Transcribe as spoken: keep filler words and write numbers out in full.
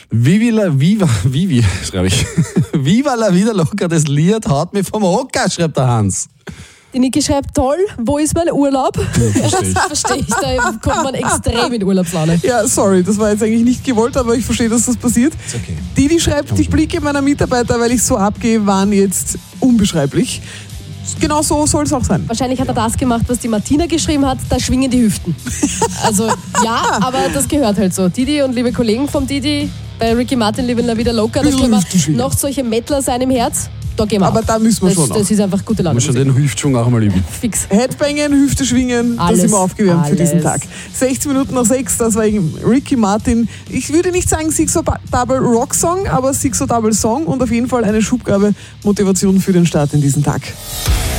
Vivi la Viva, Vivi, schreibe ich. Viva la Vida Loca, das Lied haut mich vom Hocker, schreibt der Hans. Die Niki schreibt, toll, wo ist mein Urlaub? Ja, verstehe ich. Das verstehe ich, da kommt man extrem in Urlaubslaune. Ja, sorry, das war jetzt eigentlich nicht gewollt, aber ich verstehe, dass das passiert. Ist okay. Die, die schreibt, die Blicke meiner Mitarbeiter, weil ich so abgehe, waren jetzt unbeschreiblich. Genau so soll es auch sein. Wahrscheinlich hat er das gemacht, was die Martina geschrieben hat, da schwingen die Hüften. Also ja, aber das gehört halt so. Didi und liebe Kollegen vom Didi, bei Ricky Martin, Live La Vida Loca, da können wir noch solche Mettler sein im Herz. Da gehen wir Aber auf. da müssen wir das, schon Das auch. ist einfach gute Laune. Muss schon den Hüftschwung auch mal üben. Fix. Headbangen, Hüfte schwingen, Alles, da sind wir aufgewärmt für alles. diesen Tag. sechzehn Minuten nach sechs, das war eben Ricky Martin. Ich würde nicht sagen Sixo Double Rock Song, aber Sixo Double Song und auf jeden Fall eine Schubgabe, Motivation für den Start in diesen Tag.